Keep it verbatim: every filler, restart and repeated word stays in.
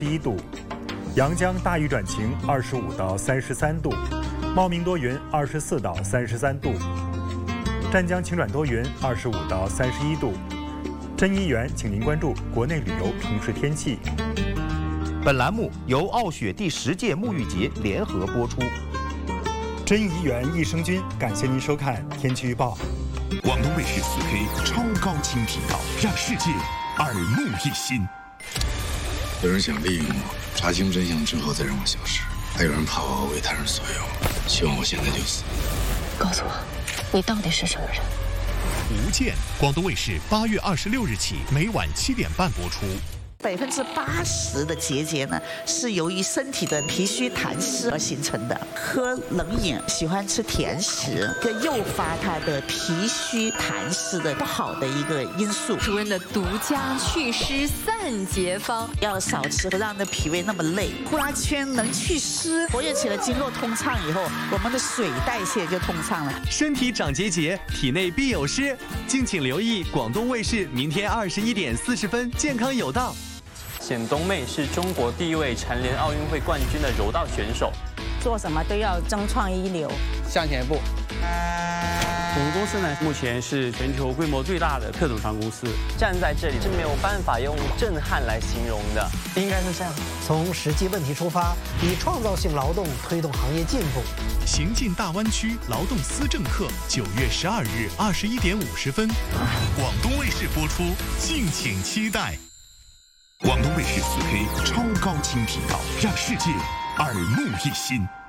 一度，阳江大雨转晴二十五到三十三度，茂名多云二十四到三十三度，湛江晴转多云二十五到三十一度。真怡园，请您关注国内旅游城市天气。 本栏目由傲雪第十届沐浴节联合播出。 真怡园益生菌，感谢您收看天气预报。 广东卫视四 K 超高清频道，让世界耳目一新。 有人想利用我，查清真相之后再让我消失，还有人怕我为他人所用，希望我现在就死。 告诉我，你到底是什么人？ 无间，广东卫视八月二十六日起每晚七点半播出。 百分之八十的结节呢，是由于身体的脾虚痰湿而形成的。喝冷饮、喜欢吃甜食，这诱发他的脾虚痰湿的不好的一个因素。 主任的独家祛湿散结方， 要少吃，不让那脾胃那么累。呼啦圈能祛湿，活跃起了经络通畅以后，我们的水代谢就通畅了。 身体长结节，体内必有湿。敬请留意广东卫视明天二十一点四十分，健康有道。 冼冬妹是中国第一位蝉联奥运会冠军的柔道选手， 做什么都要争创一流， 向前一步。我们公司呢，目前是全球规模最大的特种船公司。站在这里是没有办法用震撼来形容的，应该是这样： 从实际问题出发，以创造性劳动推动行业进步。 行进大湾区劳动思政课，九月十二日二十一点五十分，广东卫视播出，敬请期待。广东卫视四 K 超高清频道，让世界耳目一新。